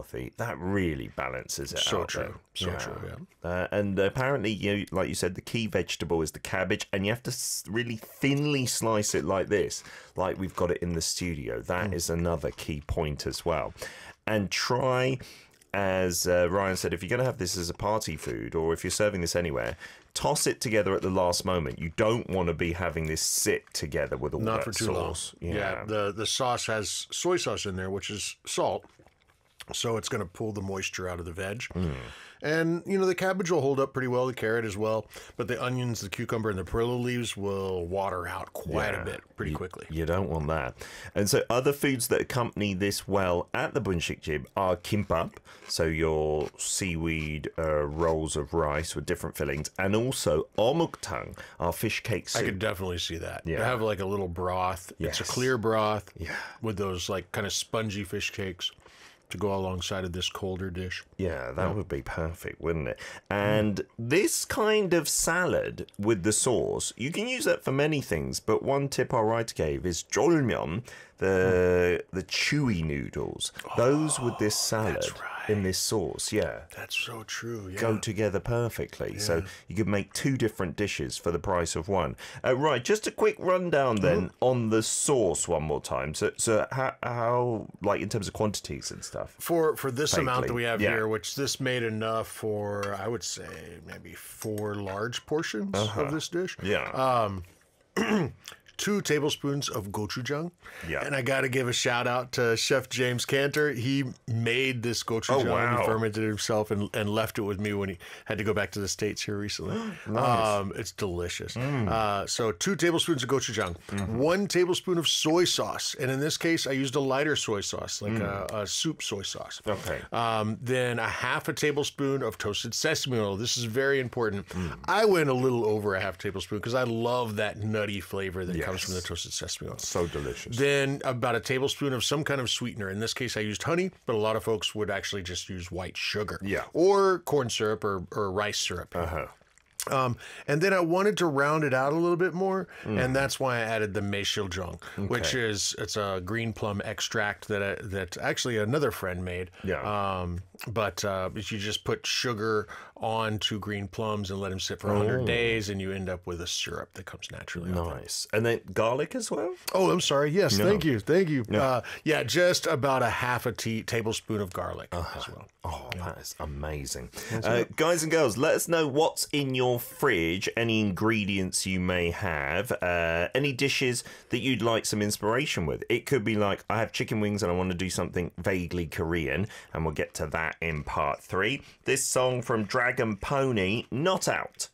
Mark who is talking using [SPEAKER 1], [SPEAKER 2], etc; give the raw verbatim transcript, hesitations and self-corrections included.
[SPEAKER 1] healthy. That really balances it
[SPEAKER 2] So
[SPEAKER 1] out.
[SPEAKER 2] true.
[SPEAKER 1] Then.
[SPEAKER 2] So
[SPEAKER 1] yeah.
[SPEAKER 2] true, yeah.
[SPEAKER 1] Uh, and apparently, you like you said, the key vegetable is the cabbage, and you have to really thinly slice it like this, like we've got it in the studio. That mm. is another key point as well. And try, as uh, Ryan said, if you're going to have this as a party food, or if you're serving this anywhere, toss it together at the last moment. You don't want to be having this sit together with all
[SPEAKER 2] Not
[SPEAKER 1] that
[SPEAKER 2] for too
[SPEAKER 1] sauce.
[SPEAKER 2] long. Yeah. yeah, the the sauce has soy sauce in there, which is salt. So it's going to pull the moisture out of the veg. Mm. And, you know, the cabbage will hold up pretty well, the carrot as well. But the onions, the cucumber, and the perilla leaves will water out quite yeah, a bit pretty
[SPEAKER 1] you,
[SPEAKER 2] quickly.
[SPEAKER 1] You don't want that. And so other foods that accompany this well at the bunsikjib are kimbap, so your seaweed uh, rolls of rice with different fillings, and also omuktang, our fish cake soup.
[SPEAKER 2] I could definitely see that.
[SPEAKER 1] Yeah.
[SPEAKER 2] To have like a little broth.
[SPEAKER 1] Yes.
[SPEAKER 2] It's a clear broth
[SPEAKER 1] yeah.
[SPEAKER 2] with those like kind of spongy fish cakes to go alongside of this colder dish.
[SPEAKER 1] Yeah, that yeah. would be perfect, wouldn't it? And mm. this kind of salad with the sauce, you can use that for many things, but one tip our writer gave is jolmyeon, the the chewy noodles. Oh, those with this salad
[SPEAKER 2] right.
[SPEAKER 1] in this sauce, yeah.
[SPEAKER 2] That's so true, yeah.
[SPEAKER 1] Go together perfectly.
[SPEAKER 2] Yeah.
[SPEAKER 1] So you could make two different dishes for the price of one. Uh, right, just a quick rundown then mm. on the sauce one more time. So, so how, how, like in terms of quantities and stuff?
[SPEAKER 2] For for this
[SPEAKER 1] Vaguely.
[SPEAKER 2] amount that we have
[SPEAKER 1] yeah.
[SPEAKER 2] here, which this made enough for, I would say, maybe four large portions
[SPEAKER 1] uh-huh.
[SPEAKER 2] of this dish.
[SPEAKER 1] Yeah.
[SPEAKER 2] Um, two tablespoons of gochujang.
[SPEAKER 1] Yeah.
[SPEAKER 2] And I got to give a shout out to Chef James Cantor. He made this gochujang.
[SPEAKER 1] Oh, wow.
[SPEAKER 2] He fermented it himself and, and left it with me when he had to go back to the States here recently.
[SPEAKER 1] Nice.
[SPEAKER 2] Um, it's delicious.
[SPEAKER 1] Mm.
[SPEAKER 2] Uh, so two tablespoons of gochujang,
[SPEAKER 1] mm-hmm.
[SPEAKER 2] one tablespoon of soy sauce. And in this case, I used a lighter soy sauce, like
[SPEAKER 1] mm.
[SPEAKER 2] a, a soup soy sauce.
[SPEAKER 1] Okay.
[SPEAKER 2] Um, then a half a tablespoon of toasted sesame oil. This is very important.
[SPEAKER 1] Mm.
[SPEAKER 2] I went a little over a half tablespoon because I love that nutty flavor that
[SPEAKER 1] yes.
[SPEAKER 2] comes from the toasted sesame oil.
[SPEAKER 1] So delicious.
[SPEAKER 2] Then about a tablespoon of some kind of sweetener. In this case, I used honey, but a lot of folks would actually just use white sugar.
[SPEAKER 1] Yeah.
[SPEAKER 2] Or corn syrup or, or rice syrup.
[SPEAKER 1] Uh-huh.
[SPEAKER 2] Um, and then I wanted to round it out a little bit more, mm. and that's why I added the meishiljeong, okay. which is it's a green plum extract that I, that actually another friend made.
[SPEAKER 1] Yeah.
[SPEAKER 2] Um, but uh, you just put sugar onto green plums and let them sit for one hundred
[SPEAKER 1] oh.
[SPEAKER 2] days, and you end up with a syrup that comes naturally.
[SPEAKER 1] Nice. And then garlic as well?
[SPEAKER 2] Oh, I'm sorry. Yes, no. thank you, thank you.
[SPEAKER 1] No.
[SPEAKER 2] Uh, yeah, just about a half a tea tablespoon of garlic
[SPEAKER 1] uh-huh.
[SPEAKER 2] as well.
[SPEAKER 1] Oh,
[SPEAKER 2] yeah.
[SPEAKER 1] that is amazing. Uh, guys and girls, let us know what's in your fridge, any ingredients you may have, uh, any dishes that you'd like some inspiration with. It could be like, I have chicken wings and I want to do something vaguely Korean, and we'll get to that in part three. This song from Dragon Pony, Not Out.